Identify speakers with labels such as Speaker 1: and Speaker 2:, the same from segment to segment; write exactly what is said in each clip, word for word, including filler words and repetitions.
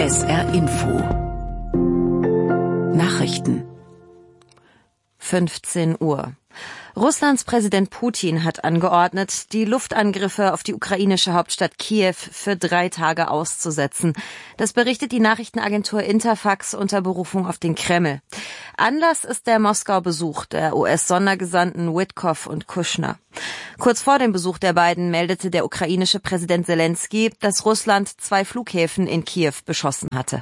Speaker 1: S R Info Nachrichten
Speaker 2: fünfzehn Uhr. Russlands Präsident Putin hat angeordnet, die Luftangriffe auf die ukrainische Hauptstadt Kiew für drei Tage auszusetzen. Das berichtet die Nachrichtenagentur Interfax unter Berufung auf den Kreml. Anlass ist der Moskau-Besuch der U S-Sondergesandten Witkow und Kushner. Kurz vor dem Besuch der beiden meldete der ukrainische Präsident Selenskyj, dass Russland zwei Flughäfen in Kiew beschossen hatte.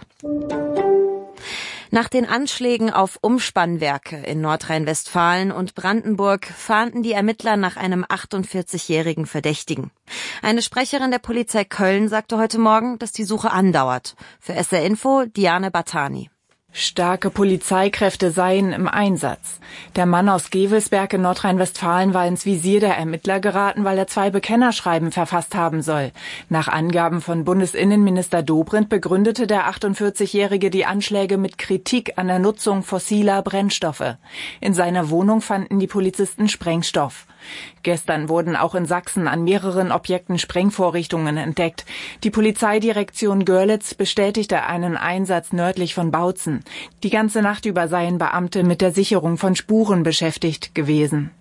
Speaker 2: Nach den Anschlägen auf Umspannwerke in Nordrhein-Westfalen und Brandenburg fahnden die Ermittler nach einem achtundvierzigjährigen Verdächtigen. Eine Sprecherin der Polizei Köln sagte heute Morgen, dass die Suche andauert. Für S R Info Diane Batani.
Speaker 3: Starke Polizeikräfte seien im Einsatz. Der Mann aus Gevelsberg in Nordrhein-Westfalen war ins Visier der Ermittler geraten, weil er zwei Bekennerschreiben verfasst haben soll. Nach Angaben von Bundesinnenminister Dobrindt begründete der achtundvierzigjährige die Anschläge mit Kritik an der Nutzung fossiler Brennstoffe. In seiner Wohnung fanden die Polizisten Sprengstoff. Gestern wurden auch in Sachsen an mehreren Objekten Sprengvorrichtungen entdeckt. Die Polizeidirektion Görlitz bestätigte einen Einsatz nördlich von Bautzen. Die ganze Nacht über seien Beamte mit der Sicherung von Spuren beschäftigt gewesen.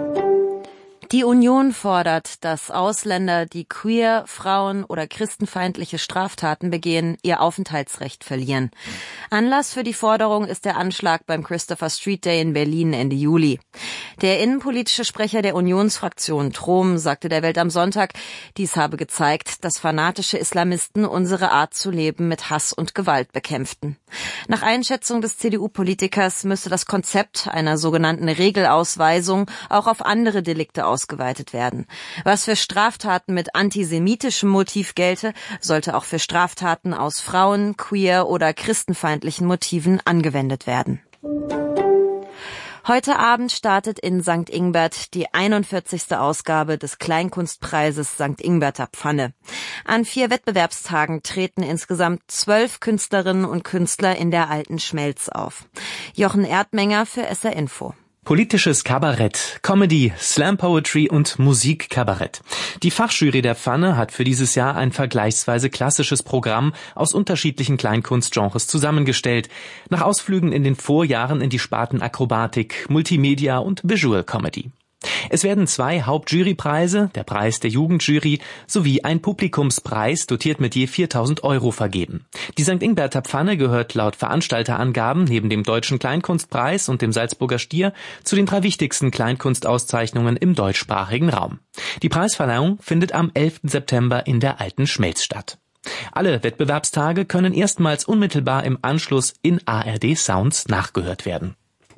Speaker 2: Die Union fordert, dass Ausländer, die queer, Frauen oder christenfeindliche Straftaten begehen, ihr Aufenthaltsrecht verlieren. Anlass für die Forderung ist der Anschlag beim Christopher Street Day in Berlin Ende Juli. Der innenpolitische Sprecher der Unionsfraktion, Trom, sagte der Welt am Sonntag, dies habe gezeigt, dass fanatische Islamisten unsere Art zu leben mit Hass und Gewalt bekämpften. Nach Einschätzung des C D U-Politikers müsse das Konzept einer sogenannten Regelausweisung auch auf andere Delikte ausgeweitet ausgeweitet werden. Was für Straftaten mit antisemitischem Motiv gelte, sollte auch für Straftaten aus Frauen-, queer- oder christenfeindlichen Motiven angewendet werden. Heute Abend startet in Sankt Ingbert die einundvierzigste Ausgabe des Kleinkunstpreises Sankt Ingberter Pfanne. An vier Wettbewerbstagen treten insgesamt zwölf Künstlerinnen und Künstler in der alten Schmelz auf. Jochen Erdmenger für S R Info.
Speaker 4: Politisches Kabarett, Comedy, Slam Poetry und Musikkabarett. Die Fachjury der Pfanne hat für dieses Jahr ein vergleichsweise klassisches Programm aus unterschiedlichen Kleinkunstgenres zusammengestellt, nach Ausflügen in den Vorjahren in die Sparten Akrobatik, Multimedia und Visual Comedy. Es werden zwei Hauptjurypreise, der Preis der Jugendjury sowie ein Publikumspreis, dotiert mit je viertausend Euro, vergeben. Die Sankt Ingberter Pfanne gehört laut Veranstalterangaben neben dem Deutschen Kleinkunstpreis und dem Salzburger Stier zu den drei wichtigsten Kleinkunstauszeichnungen im deutschsprachigen Raum. Die Preisverleihung findet am elften September in der alten Schmelz statt. Alle Wettbewerbstage können erstmals unmittelbar im Anschluss in A R D Sounds nachgehört werden.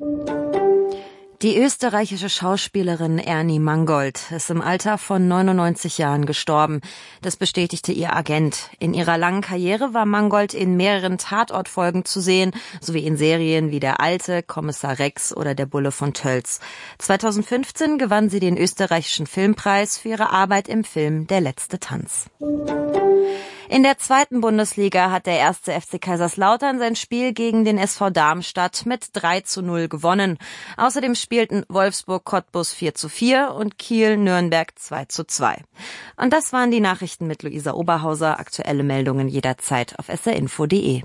Speaker 2: Die österreichische Schauspielerin Ernie Mangold ist im Alter von neunundneunzig Jahren gestorben. Das bestätigte ihr Agent. In ihrer langen Karriere war Mangold in mehreren Tatortfolgen zu sehen, sowie in Serien wie Der Alte, Kommissar Rex oder Der Bulle von Tölz. zweitausendfünfzehn gewann sie den österreichischen Filmpreis für ihre Arbeit im Film Der letzte Tanz. In der zweiten Bundesliga hat der erste F C Kaiserslautern sein Spiel gegen den S V Darmstadt mit drei zu null gewonnen. Außerdem spielten Wolfsburg Cottbus vier zu vier und Kiel Nürnberg zwei zu zwei. Und das waren die Nachrichten mit Luisa Oberhauser. Aktuelle Meldungen jederzeit auf s r info punkt d e.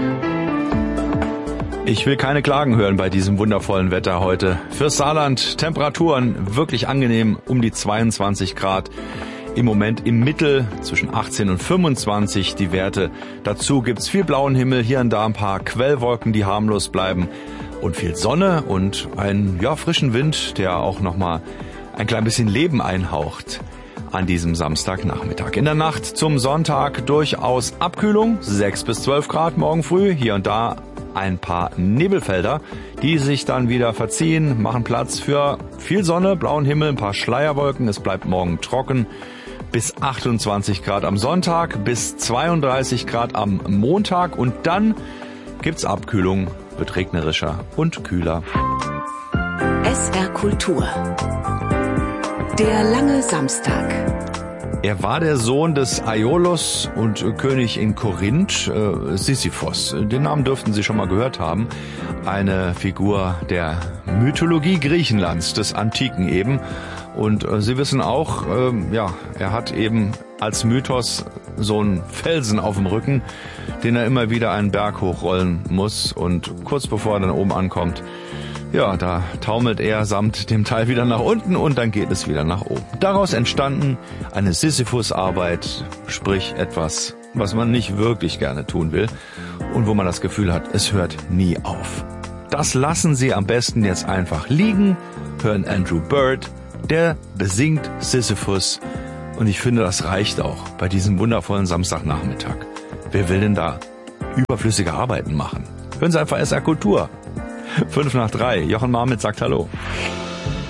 Speaker 5: Ich will keine Klagen hören bei diesem wundervollen Wetter heute. Fürs Saarland Temperaturen wirklich angenehm, um die zweiundzwanzig Grad. Im Moment im Mittel zwischen achtzehn und fünfundzwanzig die Werte. Dazu gibt's viel blauen Himmel, hier und da ein paar Quellwolken, die harmlos bleiben und viel Sonne und einen ja, frischen Wind, der auch nochmal ein klein bisschen Leben einhaucht an diesem Samstagnachmittag. In der Nacht zum Sonntag durchaus Abkühlung, sechs bis zwölf Grad morgen früh, hier und da ein paar Nebelfelder, die sich dann wieder verziehen, machen Platz für viel Sonne, blauen Himmel, ein paar Schleierwolken. Es bleibt morgen trocken. Bis achtundzwanzig Grad am Sonntag, bis zweiunddreißig Grad am Montag und dann gibt's Abkühlung, wird regnerischer und kühler.
Speaker 1: S R Kultur. Der lange Samstag.
Speaker 5: Er war der Sohn des Aiolos und König in Korinth, äh, Sisyphos. Den Namen dürften Sie schon mal gehört haben. Eine Figur der Mythologie Griechenlands, des Antiken eben. Und äh, Sie wissen auch, äh, ja, er hat eben als Mythos so einen Felsen auf dem Rücken, den er immer wieder einen Berg hochrollen muss. Und kurz bevor er dann oben ankommt, ja, da taumelt er samt dem Teil wieder nach unten und dann geht es wieder nach oben. Daraus entstanden eine Sisyphus-Arbeit, sprich etwas, was man nicht wirklich gerne tun will und wo man das Gefühl hat, es hört nie auf. Das lassen Sie am besten jetzt einfach liegen, hören Andrew Bird, der besingt Sisyphus und ich finde, das reicht auch bei diesem wundervollen Samstagnachmittag. Wer will denn da überflüssige Arbeiten machen? Hören Sie einfach S R Kultur. Fünf nach drei. Jochen Marmit sagt Hallo.